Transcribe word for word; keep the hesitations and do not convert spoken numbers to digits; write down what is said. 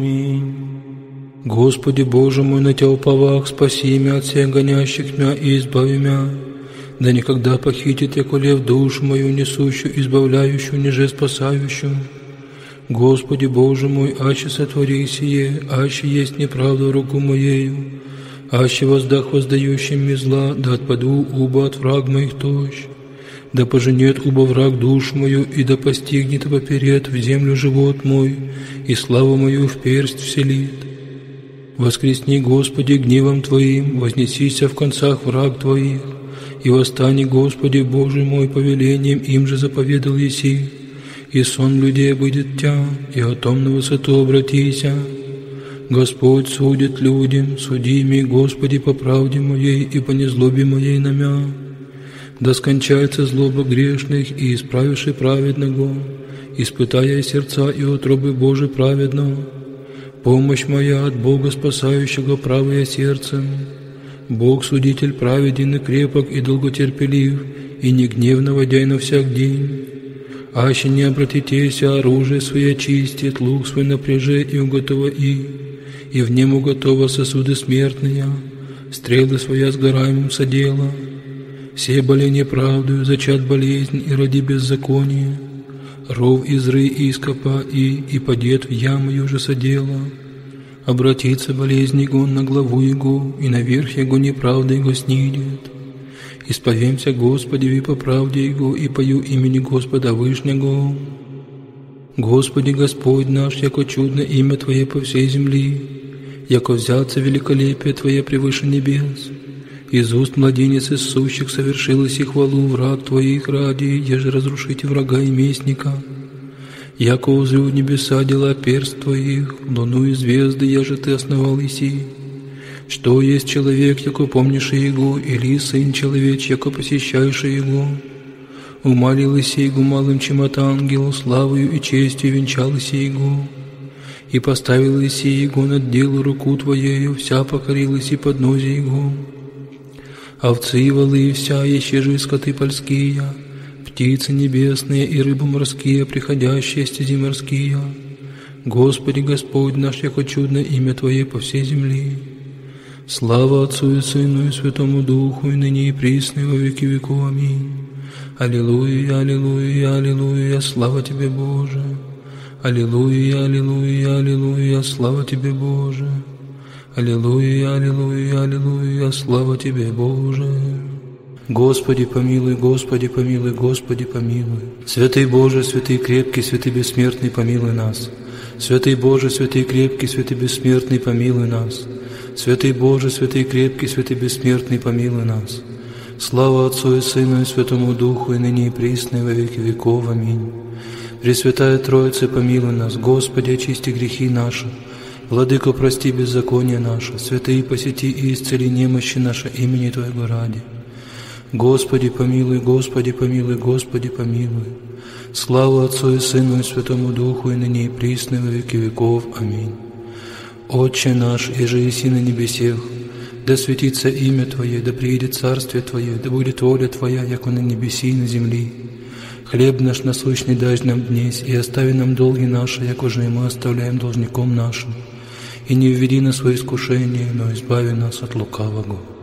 Аминь. Господи Боже мой, на Тя уповах, спаси меня от всех гонящих меня и избави меня. Да никогда похитит яко лев душу мою несущую, избавляющую, ниже спасающую. Господи Боже мой, аще сотвори сие, аще есть неправда в руку моею, аще воздах воздающим ми зла, да отпаду уба от враг моих тощ. Да поженет уба враг душу мою, и да постигнет поперед в землю живот мой, и славу мою в персть вселит. Воскресни, Господи, гневом Твоим, вознесися в концах враг Твоих, и восстани, Господи, Боже мой, повелением им же заповедал еси, и сон людей будет Тя, и о том на высоту обратися. Господь судит людям, суди ми, Господи, по правде моей и по незлобе моей на мя. Да скончается злоба грешных и исправивши праведного, испытая сердца и утробы Божий праведного. Помощь моя от Бога, спасающего правое сердцем. Бог, судитель праведен и крепок и долготерпелив, и не гнев наводяй на всяк день. Аще не обратитесь, а оружие свое очистит, лук свой напряже и уготоваи, и в нем уготова сосуды смертные, стрелы своя сгораемым содела. Все боли неправдою, зачат болезнь и ради беззакония. Ров изры и ископа и, и падет в яму уже содела. Обратится болезнь его на главу его, и наверх его неправда его снидет. Исповемся Господи и по правде его, и пою имени Господа Вышнего. Господи Господь наш, яко чудно имя Твое по всей земли, яко взяться великолепие Твое превыше небес. Из уст младенец из сущих совершилось и хвалу враг Твоих ради, еже разрушите врага и местника. Яко узрю небеса дела перст Твоих, луну и звезды, еже Ты основал еси. Что есть человек, яко помнишь его, или сын человеч, яко посещаешь его? Умалилась его малым, чем от ангелу, славою и честью венчалась его. И поставила еси его над делу руку Твоею, вся покорилась и поднозе его. Овцы и волы вся, еще же скоты польские, птицы небесные и рыбы морские, приходящие стези морские. Господи Господь наш, яко чудно имя Твое по всей земли. Слава Отцу и Сыну и Святому Духу, и ныне и присно, и во веки веков. Аминь. Аллилуйя, аллилуйя, аллилуйя, слава Тебе, Боже. Аллилуйя, аллилуйя, аллилуйя, слава Тебе, Боже. Аллилуйя, аллилуйя, аллилуйя, слава Тебе, Боже. Господи помилуй, Господи помилуй, Господи помилуй. Святый Боже, святый крепкий, святый бессмертный, помилуй нас. Святый Боже, святый крепкий, святый бессмертный, помилуй нас. Святый Боже, святый крепкий, святый бессмертный, помилуй нас. Слава Отцу и Сыну и Святому Духу, и ныне и присно, и во веки веков. Аминь. Пресвятая Троица, помилуй нас. Господи, очисти грехи наши. Владыко, прости беззаконие наше. Святые, посети и исцели немощи наши имени Твоего ради. Господи, помилуй, Господи, помилуй, Господи, помилуй. Слава Отцу и Сыну и Святому Духу, и ныне и присно, и во веки веков. Аминь. Отче наш, иже еси на небесех, да светится имя Твое, да приидет царствие Твое, да будет воля Твоя, яко на небеси и на земли. Хлеб наш насущный дай нам днесь, и остави нам долги наши, яко же и мы оставляем должником нашим. И не введи нас в искушение, но избави нас от лукавого.